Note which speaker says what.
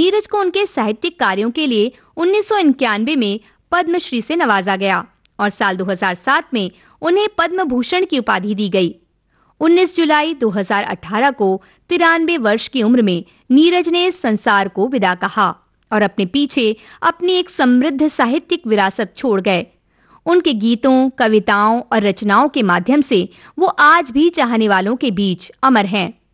Speaker 1: नीरज को उनके साहित्यिक कार्यों के लिए 1991 में पद्मश्री से नवाजा गया और साल 2007 में उन्हें पद्म भूषण की उपाधि दी गई। 19 जुलाई 2018 को 93 वर्ष की उम्र में नीरज ने संसार को विदा कहा और अपने पीछे अपनी एक समृद्ध साहित्यिक विरासत छोड़ गए। उनके गीतों, कविताओं और रचनाओं के माध्यम से वो आज भी चाहने वालों के बीच अमर हैं।